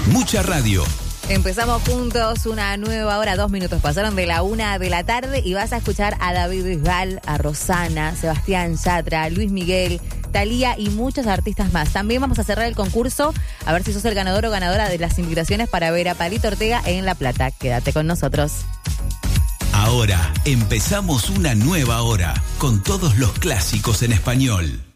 Mucha radio. Empezamos juntos una nueva hora, 2 minutos pasaron de la 1 de la tarde y vas a escuchar a David Bisbal, a Rosana, Sebastián Yatra, Luis Miguel, Thalía y muchos artistas más. También vamos a cerrar el concurso a ver si sos el ganador o ganadora de las invitaciones para ver a Palito Ortega en La Plata. Quédate con nosotros. Ahora empezamos una nueva hora con todos los clásicos en español.